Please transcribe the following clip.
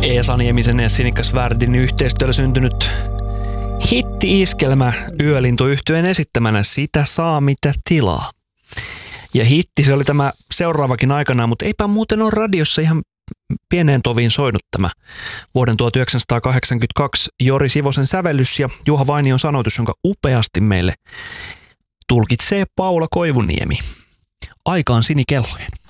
Esa Niemisen ja Sinikas Värdin yhteistyöllä syntynyt hitti-iskelmä Yölintu-yhtyeen esittämänä Sitä saa mitä tilaa. Ja hitti se oli tämä seuraavakin aikanaan, mutta eipä muuten ole radiossa ihan pieneen toviin soinut tämä vuoden 1982 Jori Sivosen sävellys ja Juha Vainion sanoitus, jonka upeasti meille tulkitsee Paula Koivuniemi. Aikaan sinikellojen.